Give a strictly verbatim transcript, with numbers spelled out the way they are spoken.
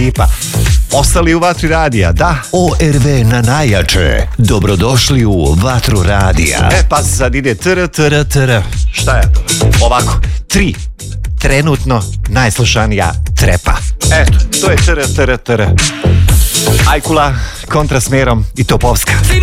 ekipa. Ostali u Vatri radija, da. O R V na najjače. Dobrodošli u Vatru radija. E, pa sad ide tr, tr, tr. Šta je to? Ovako, tri. Trenutno najslušanija trepa. Eto, to je tr, tr, tr. Ajkula, kontrasmerom i Topovska.